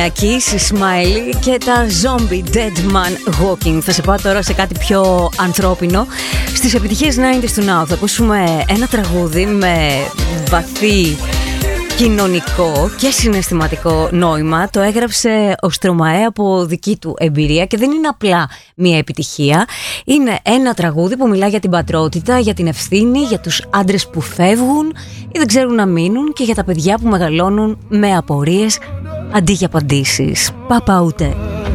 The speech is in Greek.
Kiss, Smiley και τα Zombie Dead Man Walking. Θα σε πάω τώρα σε κάτι πιο ανθρώπινο. Στις επιτυχίες 90's του Now θα ακούσουμε ένα τραγούδι με βαθύ κοινωνικό και συναισθηματικό νόημα. Το έγραψε ο Στρωμαέ από δική του εμπειρία και δεν είναι απλά μια επιτυχία. Είναι ένα τραγούδι που μιλά για την πατρότητα, για την ευθύνη, για τους άντρες που φεύγουν ή δεν ξέρουν να μείνουν και για τα παιδιά που μεγαλώνουν με απορίες αντί για απαντήσεις. Παπα ούτε.